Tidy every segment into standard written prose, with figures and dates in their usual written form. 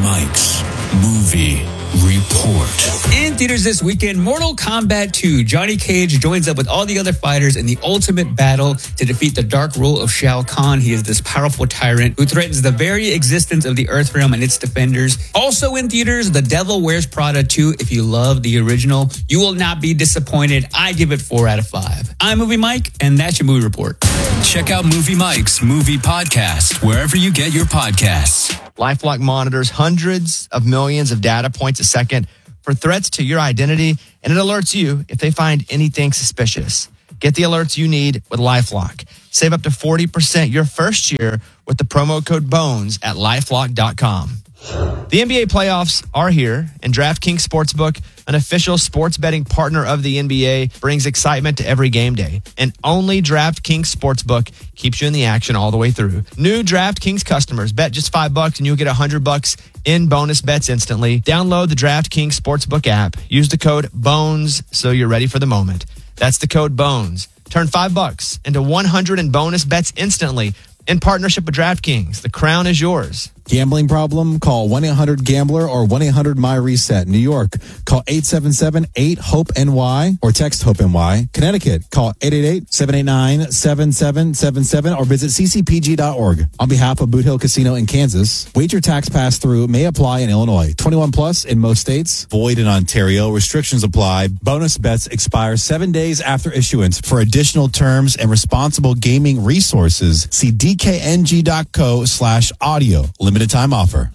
Mike's Movie Report. In theaters this weekend, Mortal Kombat 2. Johnny Cage joins up with all the other fighters in the ultimate battle to defeat the dark rule of Shao Kahn. He is this powerful tyrant who threatens the very existence of the Earth realm and its defenders. Also in theaters, The Devil Wears Prada 2. If you love the original, you will not be disappointed. I give it 4 out of 5. I'm Movie Mike, and that's your movie report. Check out Movie Mike's Movie Podcast wherever you get your podcasts. LifeLock monitors hundreds of millions of data points a second for threats to your identity, and it alerts you if they find anything suspicious. Get the alerts you need with LifeLock. Save up to 40% your first year with the promo code BONES at LifeLock.com. The NBA playoffs are here, and DraftKings Sportsbook, an official sports betting partner of the NBA, brings excitement to every game day. And only DraftKings Sportsbook keeps you in the action all the way through. New DraftKings customers bet just $5 and you'll get $100 in bonus bets instantly. Download the DraftKings Sportsbook app. Use the code BONES so you're ready for the moment. That's the code BONES. Turn $5 into $100 in bonus bets instantly. In partnership with DraftKings, the crown is yours. Gambling problem? Call 1-800-GAMBLER or 1-800-MY-RESET. New York, call 877-8-HOPE-NY or text HOPE-NY. Connecticut, call 888-789-7777 or visit ccpg.org. On behalf of Boot Hill Casino in Kansas, wager tax pass-through may apply in Illinois. 21 plus in most states. Void in Ontario. Restrictions apply. Bonus bets expire 7 days after issuance. For additional terms and responsible gaming resources, see dkng.co/audio. Limited time offer.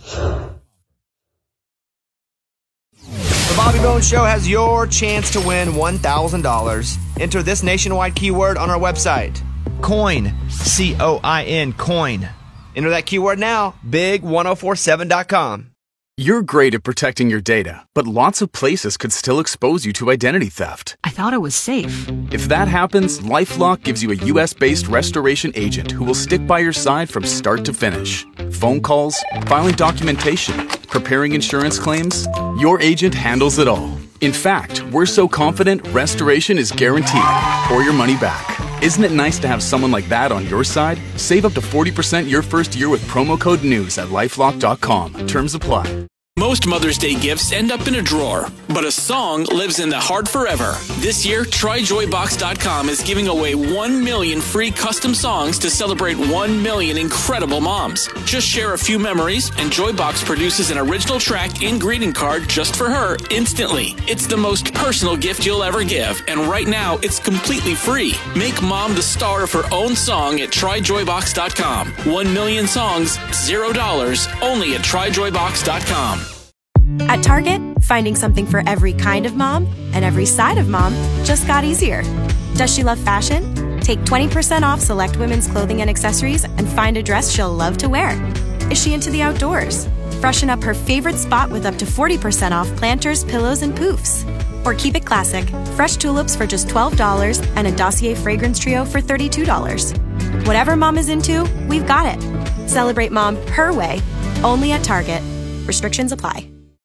The Bobby Bones Show has your chance to win $1,000. Enter this nationwide keyword on our website. Coin. COIN. Coin. Enter that keyword now. Big1047.com. You're great at protecting your data, but lots of places could still expose you to identity theft. I thought it was safe. If that happens, LifeLock gives you a U.S.-based restoration agent who will stick by your side from start to finish. Phone calls, filing documentation, preparing insurance claims, your agent handles it all. In fact, we're so confident restoration is guaranteed or your money back. Isn't it nice to have someone like that on your side? Save up to 40% your first year with promo code NEWS at LifeLock.com. Terms apply. Most Mother's Day gifts end up in a drawer, but a song lives in the heart forever. This year, TryJoyBox.com is giving away 1 million free custom songs to celebrate 1 million incredible moms. Just share a few memories, and Joybox produces an original track and greeting card just for her instantly. It's the most personal gift you'll ever give, and right now, it's completely free. Make mom the star of her own song at TryJoyBox.com. 1 million songs, $0, only at TryJoyBox.com. At Target, finding something for every kind of mom and every side of mom just got easier. Does she love fashion? Take 20% off select women's clothing and accessories and find a dress she'll love to wear. Is she into the outdoors? Freshen up her favorite spot with up to 40% off planters, pillows, and poofs. Or keep it classic. Fresh tulips for just $12 and a Dossier fragrance trio for $32. Whatever mom is into, we've got it. Celebrate mom her way, only at Target. Restrictions apply.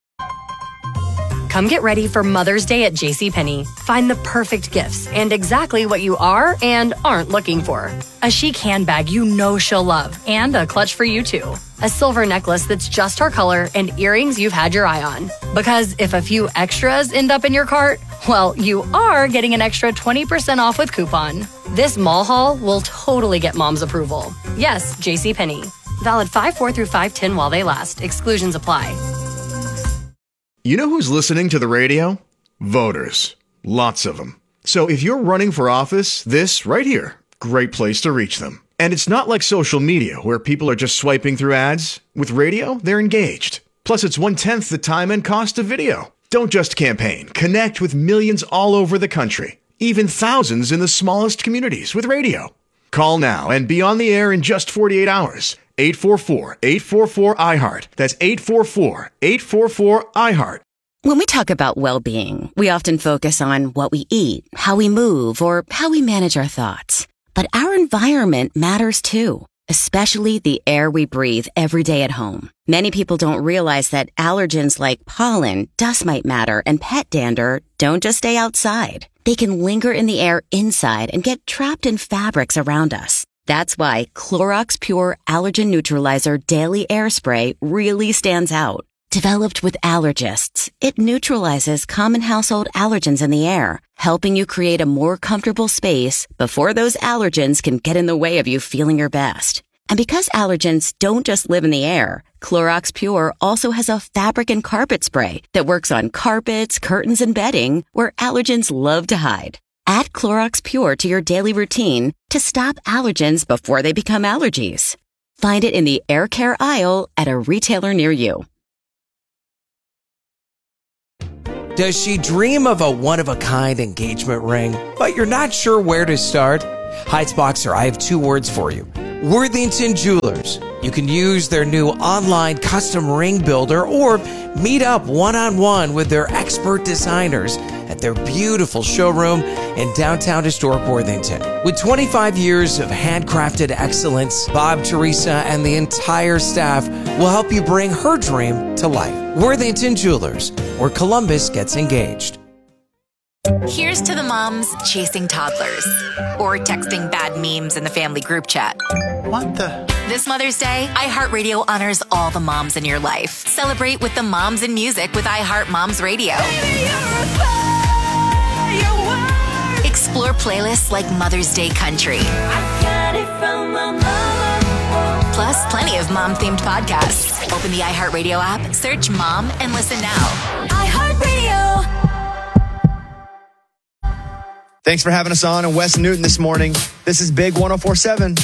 Come get ready for Mother's Day at JCPenney. Find the perfect gifts and exactly what you are and aren't looking for. A chic handbag you know she'll love and a clutch for you too. A silver necklace that's just her color and earrings you've had your eye on. Because if a few extras end up in your cart, well, you are getting an extra 20% off with coupon. This mall haul will totally get mom's approval. Yes, JCPenney. Valid 5/4 through 5/10 while they last. Exclusions apply. You know who's listening to the radio? Voters. Lots of them. So if you're running for office, this right here, great place to reach them. And it's not like social media where people are just swiping through ads. With radio, they're engaged. Plus, it's 1/10 the time and cost of video. Don't just campaign. Connect with millions all over the country. Even thousands in the smallest communities with radio. Call now and be on the air in just 48 hours. 844-844-iHeart. That's 844-844-iHeart. When we talk about well-being, we often focus on what we eat, how we move, or how we manage our thoughts. But our environment matters too, especially the air we breathe every day at home. Many people don't realize that allergens like pollen, dust mite matter, and pet dander don't just stay outside. They can linger in the air inside and get trapped in fabrics around us. That's why Clorox Pure Allergen Neutralizer Daily Air Spray really stands out. Developed with allergists, it neutralizes common household allergens in the air, helping you create a more comfortable space before those allergens can get in the way of you feeling your best. And because allergens don't just live in the air, Clorox Pure also has a fabric and carpet spray that works on carpets, curtains, and bedding where allergens love to hide. Add Clorox Pure to your daily routine to stop allergens before they become allergies. Find it in the air care aisle at a retailer near you. Does she dream of a one-of-a-kind engagement ring, but you're not sure where to start? Heights Boxer, I have 2 words for you. Worthington Jewelers. You can use their new online custom ring builder or meet up one-on-one with their expert designers at their beautiful showroom in downtown historic Worthington. With 25 years of handcrafted excellence, Bob, Teresa, and the entire staff will help you bring her dream to life. Worthington Jewelers, where Columbus gets engaged. Here's to the moms chasing toddlers or texting bad memes in the family group chat. What the? This Mother's Day, iHeartRadio honors all the moms in your life. Celebrate with the moms in music with iHeart Moms Radio. Explore playlists like Mother's Day Country. Plus, plenty of mom-themed podcasts. Open the iHeartRadio app, search Mom, and listen now. iHeartRadio. Thanks for having us on in West Newton this morning. This is Big 104.7.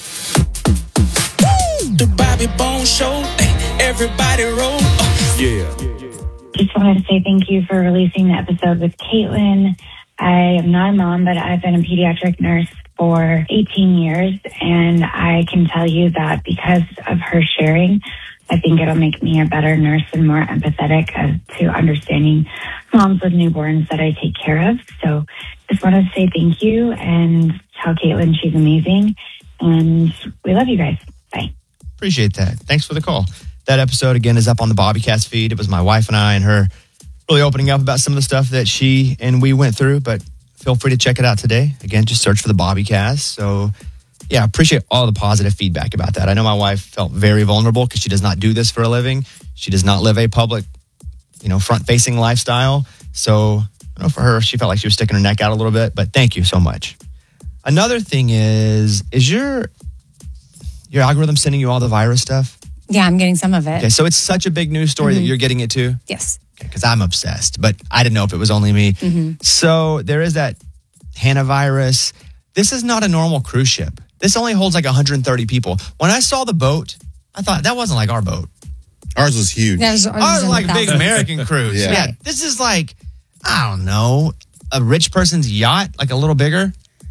The Bobby Bones Show. Everybody roll. Yeah. Just wanted to say thank you for releasing the episode with Caitlin. I am not a mom, but I've been a pediatric nurse for 18 years, and I can tell you that because of her sharing, I think it'll make me a better nurse and more empathetic as to understanding moms with newborns that I take care of. So just wanted to say thank you and tell Caitlin she's amazing, and we love you guys. Bye. Appreciate that. Thanks for the call. That episode, again, is up on the Bobbycast feed. It was my wife and I and her really opening up about some of the stuff that she and we went through, but feel free to check it out today. Again, just search for the Bobbycast. So, yeah, appreciate all the positive feedback about that. I know my wife felt very vulnerable because she does not do this for a living. She does not live a public, front-facing lifestyle. So, for her, she felt like she was sticking her neck out a little bit, but thank you so much. Another thing is your algorithm sending you all the virus stuff? Yeah, I'm getting some of it. Okay, so it's such a big news story that you're getting it too? Yes. Because I'm obsessed, but I didn't know if it was only me. So there is that hantavirus. This is not a normal cruise ship. This only holds like 130 people. When I saw the boat, I thought that wasn't like our boat. Ours was huge. Ours was like a big American cruise. Yeah. This is like, I don't know, a rich person's yacht, like a little bigger.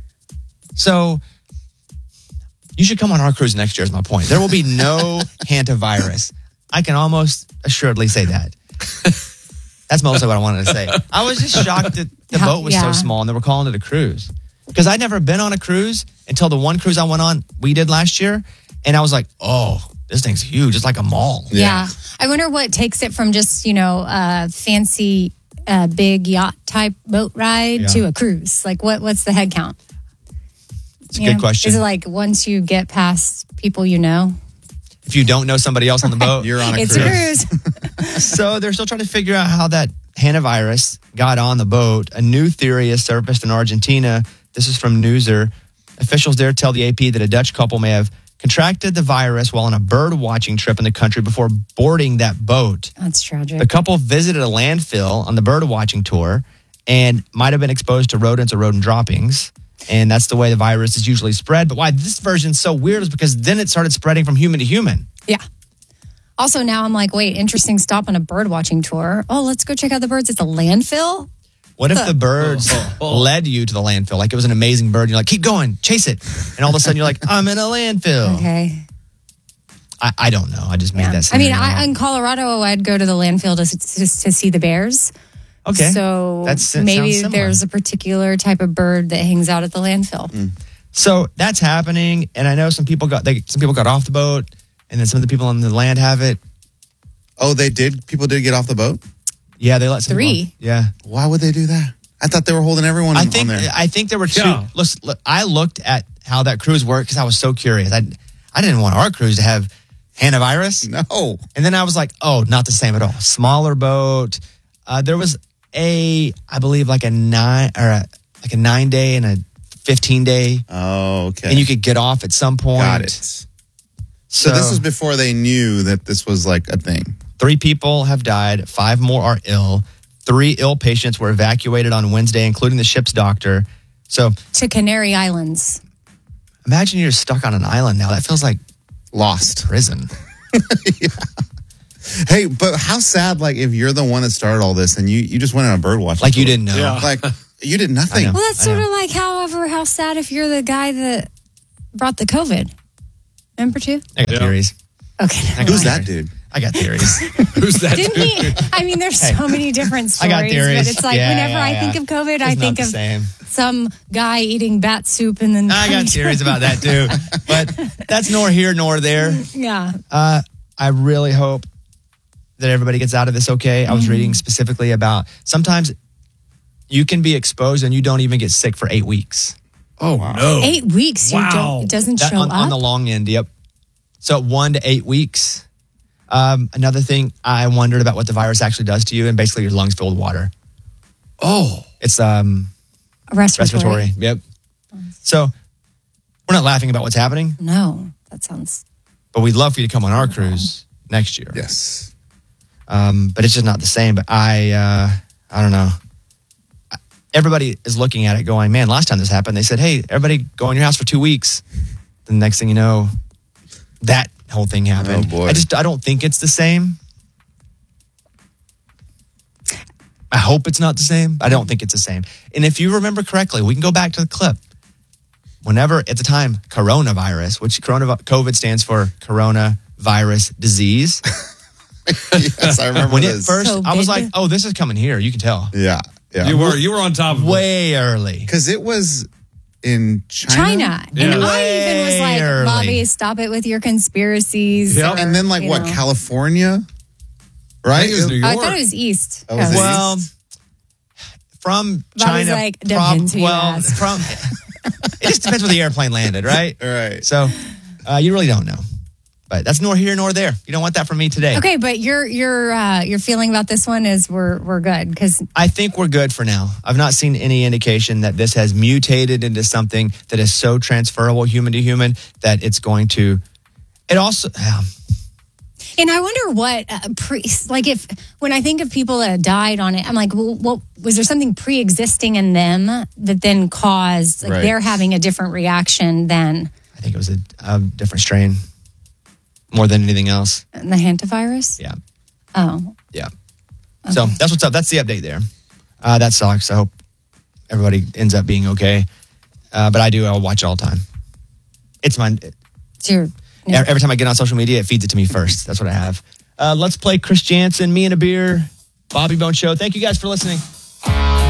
So you should come on our cruise next year is my point. There will be no hantavirus. I can almost assuredly say that. That's mostly what I wanted to say. I was just shocked that the boat was so small and they were calling it a cruise. Because I'd never been on a cruise until the one cruise I went on, we did last year. And I was like, oh, this thing's huge. It's like a mall. Yeah. I wonder what takes it from just, fancy, big yacht type boat ride to a cruise. Like what's the head count? It's a good question. Is it like once you get past people you know? If you don't know somebody else on the boat, you're on a cruise. It's a cruise. So they're still trying to figure out how that hantavirus got on the boat. A new theory has surfaced in Argentina. This is from Newser. Officials there tell the AP that a Dutch couple may have contracted the virus while on a bird watching trip in the country before boarding that boat. That's tragic. The couple visited a landfill on the bird watching tour and might have been exposed to rodents or rodent droppings. And that's the way the virus is usually spread. But why this version's so weird is because then it started spreading from human to human. Yeah. Also, now I'm like, wait, interesting stop on a bird watching tour. Oh, let's go check out the birds. It's a landfill? What if the birds led you to the landfill? Like it was an amazing bird. You're like, keep going, chase it. And all of a sudden you're like, I'm in a landfill. Okay. I don't know. I just made that I mean, scenario. in Colorado, I'd go to the landfill to see the bears. Okay. So That maybe sounds similar. there's a particular type of bird that hangs out at the landfill. So that's happening. And I know some people got off the boat and then some of the people on the land have it. Oh, they did? People did get off the boat? Yeah, they let some 3. people- Yeah. Why would they do that? I thought they were holding everyone on there. I think there were 2. Yeah. Look, I looked at how that cruise worked because I was so curious. I didn't want our cruise to have Hannavirus? No. And then I was like, oh, not the same at all. Smaller boat. There was I believe like a 9-day and a 15-day. Oh, okay. And you could get off at some point. Got it. So this was before they knew that this was like a thing. 3 people have died. 5 more are ill. 3 ill patients were evacuated on Wednesday, including the ship's doctor. So to Canary Islands. Imagine you're stuck on an island now. That feels like lost prison. Yeah. Hey, but how sad, like, if you're the one that started all this and you just went on a bird watching. Like you didn't know. Yeah. Like, you did nothing. Well, that's sort of like, how sad if you're the guy that brought the COVID. Remember, too? I got theories. Okay. Who's that dude? I got theories. Who's that Didn't he? I mean, there's so many different stories. I got theories. But it's like whenever I think of COVID, I think of some guy eating bat soup and then. I got theories about that, too. But that's nor here nor there. Yeah. I really hope that everybody gets out of this okay. I was reading specifically about sometimes you can be exposed and you don't even get sick for 8 weeks. Oh, no. 8 weeks. It doesn't show up? On the long end, yep. So 1 to 8 weeks. Another thing, I wondered about what the virus actually does to you, and basically your lungs fill with water. Oh. It's respiratory. Yep. So we're not laughing about what's happening. No, that sounds... But we'd love for you to come on our cruise next year. Yes. But it's just not the same. But I don't know. Everybody is looking at it going, man, last time this happened, they said, hey, everybody go in your house for 2 weeks. The next thing you know, that whole thing happened. Oh, boy. I don't think it's the same. I hope it's not the same. I don't think it's the same. And if you remember correctly, we can go back to the clip. Whenever, at the time, coronavirus, which COVID stands for coronavirus disease. Yes, I remember when this. It first, I was like, oh, this is coming here. You can tell. Yeah. You were on top of way early. Because it was in China. And I even was like, Bobby, stop it with your conspiracies. Yep. And then California? Right? I think it was New York. I thought it was East. Oh, was it Well, East? from Bobby's China. like, depends who you ask. It just depends where the airplane landed, right? Right. So you really don't know. But that's nor here nor there. You don't want that from me today. Okay, but your feeling about this one is we're good because I think we're good for now. I've not seen any indication that this has mutated into something that is so transferable human to human that it's going to. It also. And I wonder what if when I think of people that died on it, I'm like, well, what was there something pre-existing in them that then caused they're having a different reaction than? I think it was a different strain more than anything else. The hantavirus? Yeah. Oh. Yeah. Okay. So that's what's up. That's the update there. That sucks. I hope everybody ends up being okay. But I'll watch it all the time. It's mine. Every time I get on social media, it feeds it to me first. That's what I have. Let's play Chris Jansen, Me and a Beer, Bobby Bone Show. Thank you guys for listening.